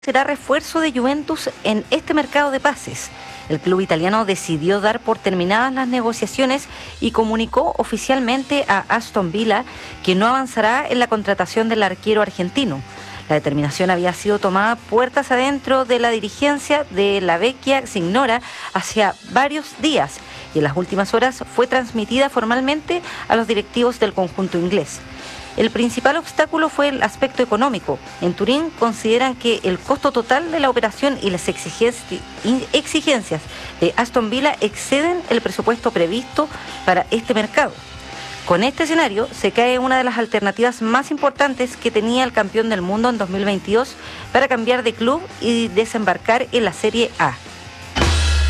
será refuerzo de Juventus en este mercado de pases. El club italiano decidió dar por terminadas las negociaciones y comunicó oficialmente a Aston Villa que no avanzará en la contratación del arquero argentino. La determinación había sido tomada puertas adentro de la dirigencia de la Vecchia Signora hace varios días y en las últimas horas fue transmitida formalmente a los directivos del conjunto inglés. El principal obstáculo fue el aspecto económico. En Turín consideran que el costo total de la operación y las exigencias de Aston Villa exceden el presupuesto previsto para este mercado. Con este escenario se cae una de las alternativas más importantes que tenía el campeón del mundo en 2022 para cambiar de club y desembarcar en la Serie A.